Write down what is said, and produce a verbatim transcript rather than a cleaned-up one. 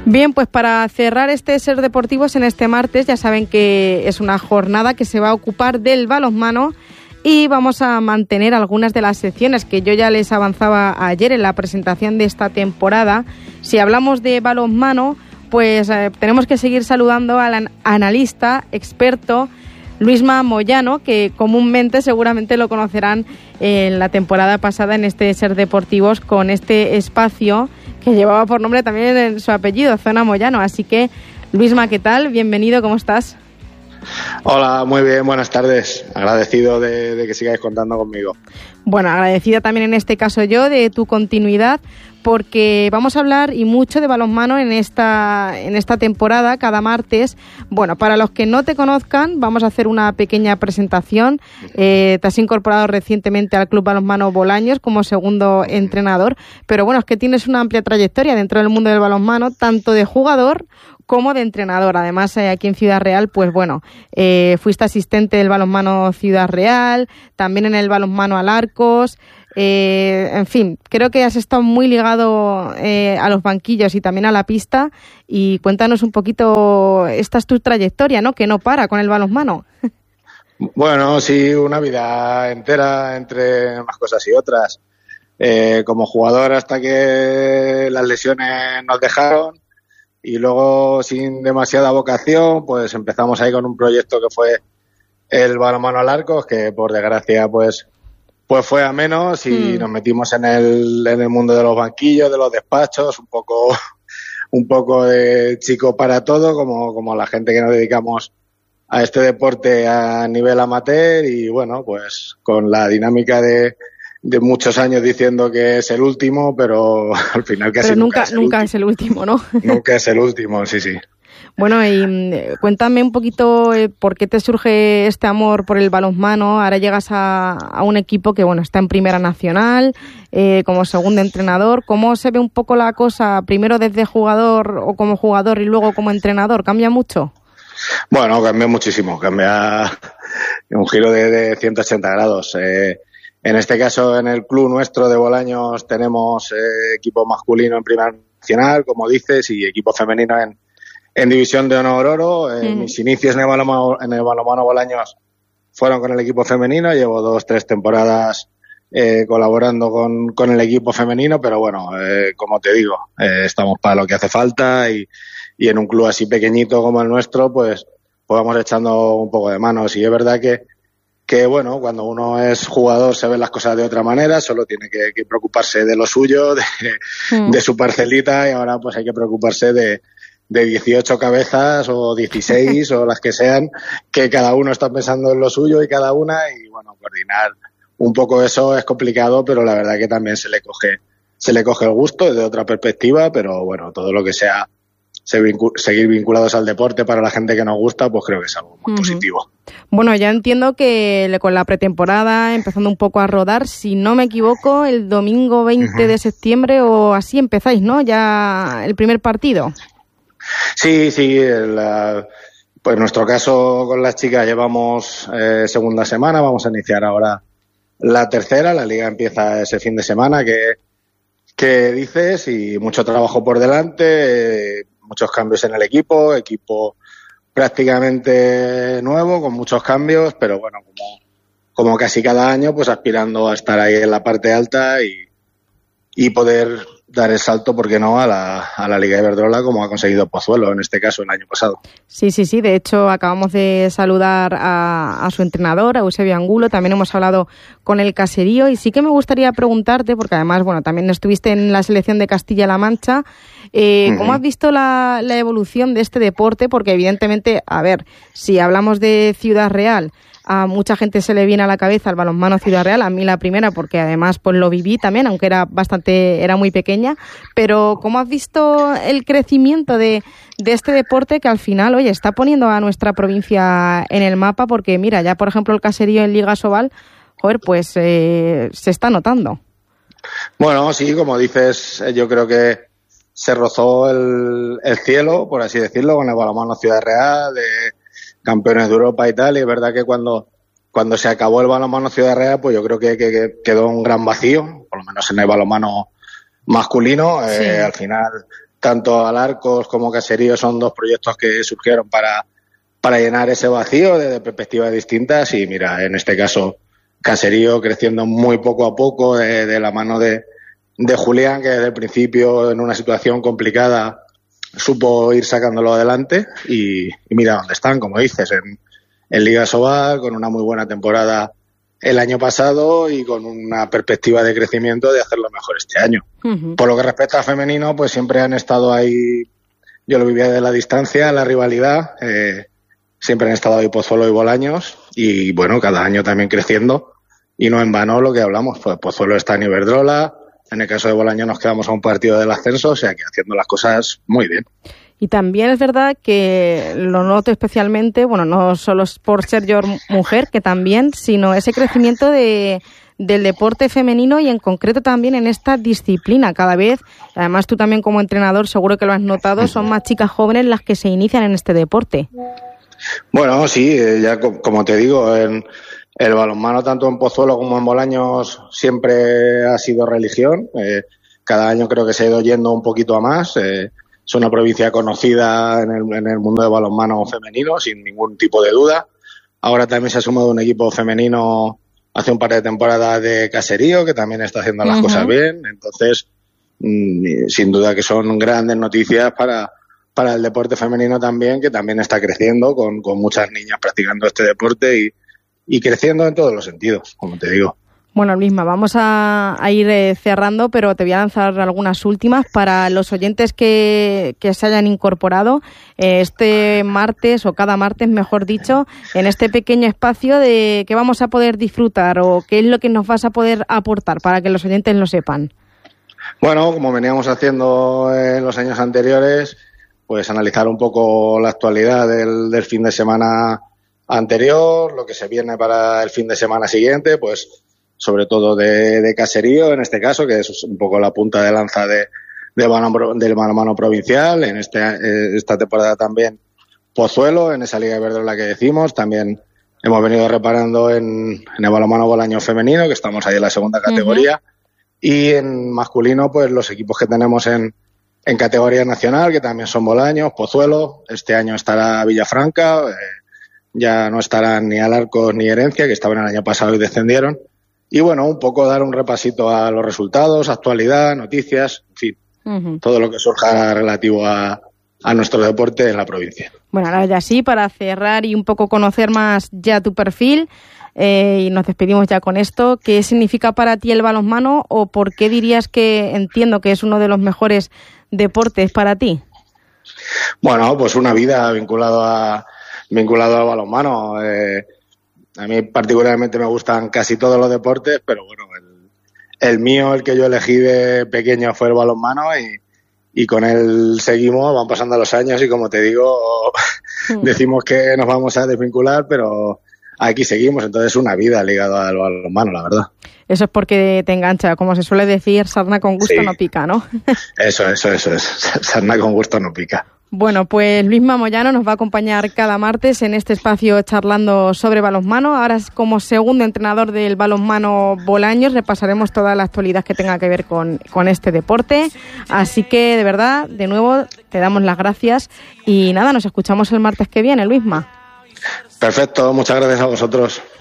Bien, pues para cerrar este Ser Deportivos en este martes, ya saben que es una jornada que se va a ocupar del balonmano y vamos a mantener algunas de las secciones que yo ya les avanzaba ayer en la presentación de esta temporada. Si hablamos de balonmano, pues eh, tenemos que seguir saludando al analista, experto, Luisma Moyano, que comúnmente seguramente lo conocerán en la temporada pasada en este Ser Deportivos con este espacio que llevaba por nombre también en su apellido, Zona Moyano. Así que, Luisma, ¿qué tal? Bienvenido, ¿cómo estás? Hola, muy bien, buenas tardes. Agradecido de, de que sigáis contando conmigo. Bueno, agradecida también en este caso yo de tu continuidad, porque vamos a hablar y mucho de balonmano en esta en esta temporada, cada martes. Bueno, para los que no te conozcan, vamos a hacer una pequeña presentación. Eh, te has incorporado recientemente al Club Balonmano Bolaños como segundo entrenador, pero bueno, es que tienes una amplia trayectoria dentro del mundo del balonmano, tanto de jugador como de entrenador. Además, eh, aquí en Ciudad Real, pues bueno, eh, fuiste asistente del balonmano Ciudad Real, también en el balonmano Alarcos. Eh, en fin, creo que has estado muy ligado eh, a los banquillos y también a la pista. Y cuéntanos un poquito, esta es tu trayectoria, ¿no? Que no para con el balonmano. Bueno, sí, una vida entera entre unas cosas y otras. Eh, como jugador hasta que las lesiones nos dejaron y luego sin demasiada vocación, pues empezamos ahí con un proyecto que fue el balonmano Alarcos, que por desgracia pues Pues fue a menos y mm. nos metimos en el en el mundo de los banquillos, de los despachos, un poco un poco de chico para todo, como como la gente que nos dedicamos a este deporte a nivel amateur. Y bueno, pues con la dinámica de de muchos años diciendo que es el último, pero al final casi pero nunca nunca, es, el nunca es el último, ¿no? Nunca es el último, sí, sí. Bueno, y eh, cuéntame un poquito eh, por qué te surge este amor por el balonmano. Ahora llegas a, a un equipo que, bueno, está en Primera Nacional, eh, como segundo entrenador. ¿Cómo se ve un poco la cosa, primero desde jugador o como jugador y luego como entrenador? ¿Cambia mucho? Bueno, cambia muchísimo, cambia un giro de, de ciento ochenta grados. Eh, en este caso, en el club nuestro de Bolaños tenemos eh, equipo masculino en Primera Nacional, como dices, y equipo femenino en En División de Honor Oro. Eh, mm. Mis inicios en el balonmano, en el balonmano Bolaños fueron con el equipo femenino. Llevo dos, tres temporadas eh, colaborando con, con el equipo femenino, pero bueno, eh, como te digo, eh, estamos para lo que hace falta y, y en un club así pequeñito como el nuestro, pues, pues vamos echando un poco de manos. Y es verdad que, que bueno, cuando uno es jugador se ven las cosas de otra manera, solo tiene que, que preocuparse de lo suyo, de, mm. de su parcelita, y ahora pues hay que preocuparse de de dieciocho cabezas o dieciséis o las que sean, que cada uno está pensando en lo suyo y cada una, y bueno, coordinar un poco eso es complicado, pero la verdad que también se le coge se le coge el gusto desde otra perspectiva. Pero bueno, todo lo que sea se vincu- seguir vinculados al deporte para la gente que nos gusta, pues creo que es algo muy uh-huh. positivo. Bueno, ya entiendo que con la pretemporada empezando un poco a rodar, si no me equivoco, el domingo veinte uh-huh. de septiembre o así empezáis, ¿no? Ya el primer partido. Sí, sí, la, pues en nuestro caso con las chicas llevamos eh, segunda semana, vamos a iniciar ahora la tercera. La liga empieza ese fin de semana que, que dices, y mucho trabajo por delante, eh, muchos cambios en el equipo, equipo prácticamente nuevo, con muchos cambios, pero bueno, como, como casi cada año, pues aspirando a estar ahí en la parte alta y, y poder dar el salto, ¿por qué no?, a la, a la Liga Iberdrola, como ha conseguido Pozuelo, en este caso, el año pasado. Sí, sí, sí. De hecho, acabamos de saludar a, a su entrenador, a Eusebio Angulo. También hemos hablado con el caserío. Y sí que me gustaría preguntarte, porque además, bueno, también estuviste en la selección de Castilla-La Mancha. Eh, uh-huh. ¿Cómo has visto la, la evolución de este deporte? Porque evidentemente, a ver, si hablamos de Ciudad Real, a mucha gente se le viene a la cabeza el balonmano Ciudad Real, a mí la primera, porque además pues lo viví también, aunque era bastante, era muy pequeña. Pero ¿cómo has visto el crecimiento de, de este deporte que al final, oye, está poniendo a nuestra provincia en el mapa? Porque mira, ya por ejemplo el caserío en Liga Sobal, joder, pues eh, se está notando. Bueno, sí, como dices, yo creo que se rozó el, el cielo, por así decirlo, con el balonmano Ciudad Real, de campeones de Europa y tal. Y es verdad que cuando cuando se acabó el balonmano Ciudad Real, pues yo creo que, que, que quedó un gran vacío, por lo menos en el balonmano masculino. Sí. Eh, al final tanto Alarcos como Caserío son dos proyectos que surgieron para, para llenar ese vacío desde perspectivas distintas y mira, en este caso Caserío creciendo muy poco a poco de, de la mano de, de Julián, que desde el principio en una situación complicada supo ir sacándolo adelante y, y mira dónde están, como dices, en, en Liga Sobal, con una muy buena temporada el año pasado y con una perspectiva de crecimiento de hacerlo mejor este año. Uh-huh. Por lo que respecta a femenino, pues siempre han estado ahí, yo lo vivía de la distancia, la rivalidad, eh, siempre han estado ahí Pozuelo y Bolaños y bueno, cada año también creciendo y no en vano lo que hablamos, pues Pozuelo está en Iberdrola, en el caso de Bolaños nos quedamos a un partido del ascenso, o sea que haciendo las cosas muy bien. Y también es verdad que lo noto especialmente, bueno, no solo por ser yo mujer, que también, sino ese crecimiento de, del deporte femenino y en concreto también en esta disciplina. Cada vez, además tú también como entrenador seguro que lo has notado, son más chicas jóvenes las que se inician en este deporte. Bueno, sí, ya como te digo, en el balonmano tanto en Pozuelo como en Bolaños siempre ha sido religión. Eh, cada año creo que se ha ido yendo un poquito a más. Eh, Es una provincia conocida en el, en el mundo de balonmano femenino, sin ningún tipo de duda. Ahora también se ha sumado un equipo femenino hace un par de temporadas de Caserío, que también está haciendo las uh-huh. cosas bien. Entonces, mmm, sin duda que son grandes noticias para, para el deporte femenino también, que también está creciendo con, con muchas niñas practicando este deporte y, y creciendo en todos los sentidos, como te digo. Bueno, Luisma, vamos a, a ir eh, cerrando, pero te voy a lanzar algunas últimas para los oyentes que, que se hayan incorporado eh, este martes, o cada martes, mejor dicho, en este pequeño espacio de que vamos a poder disfrutar o qué es lo que nos vas a poder aportar para que los oyentes lo sepan. Bueno, como veníamos haciendo en los años anteriores, pues analizar un poco la actualidad del, del fin de semana anterior, lo que se viene para el fin de semana siguiente, pues sobre todo de, de Caserío, en este caso, que es un poco la punta de lanza de, de balonmano, del balonmano provincial. En este, esta temporada también Pozuelo, en esa Liga de Iberdrola que decimos. También hemos venido reparando en, en el balonmano Bolaños femenino, que estamos ahí en la segunda categoría. Uh-huh. Y en masculino, pues los equipos que tenemos en, en categoría nacional, que también son Bolaños, Pozuelo. Este año estará Villafranca, eh, ya no estarán ni Alarcos ni Herencia, que estaban el año pasado y descendieron. Y bueno, un poco dar un repasito a los resultados, actualidad, noticias, en fin, uh-huh. todo lo que surja relativo a, a nuestro deporte en la provincia. Bueno, ahora ya sí, para cerrar y un poco conocer más ya tu perfil, eh, y nos despedimos ya con esto, ¿qué significa para ti el balonmano o por qué dirías que entiendo que es uno de los mejores deportes para ti? Bueno, pues una vida vinculado a vinculado al balonmano. Eh, A mí particularmente me gustan casi todos los deportes, pero bueno, el, el mío, el que yo elegí de pequeño fue el balonmano y, y con él seguimos, van pasando los años y como te digo, decimos que nos vamos a desvincular, pero aquí seguimos, entonces una vida ligada al balonmano, la verdad. Eso es porque te engancha, como se suele decir, sarna con gusto sí. no pica, ¿no? Eso, eso, eso es, sarna con gusto no pica. Bueno, pues Luisma Moyano nos va a acompañar cada martes en este espacio charlando sobre balonmano. Ahora, como segundo entrenador del balonmano Bolaños, repasaremos toda la actualidad que tenga que ver con, con este deporte. Así que, de verdad, de nuevo, te damos las gracias. Y nada, nos escuchamos el martes que viene, Luisma. Perfecto, muchas gracias a vosotros.